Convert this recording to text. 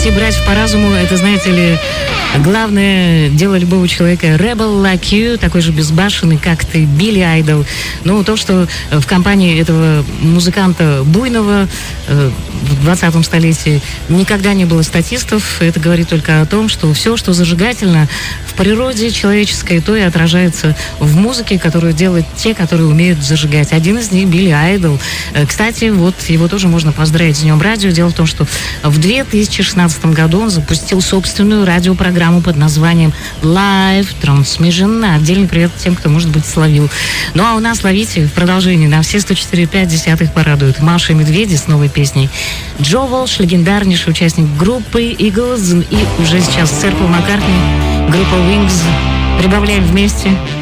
Идти брать по разуму, это, знаете ли, главное дело любого человека. Rebel Like You, такой же безбашенный, как ты, Билли Айдол. Ну, то, что в компании этого музыканта буйного в 20-м столетии никогда не было статистов, это говорит только о том, что все, что зажигательно в природе человеческой, то и отражается в музыке, которую делают те, которые умеют зажигать. Один из них — Билли Айдол. Кстати, вот его тоже можно поздравить с Днем радио. Дело в том, что в 2016 году он запустил собственную радиопрограмму под названием Live Transmission. Отдельный привет тем, кто, может быть, словил. Ну, а у нас ловите в продолжении на все 104,5 порадуют Маша и Медведи с новой песней. Джо Волш, легендарнейший участник группы Eagles, и уже сейчас сэр Пол Маккартни, группа Wings. Прибавляем вместе.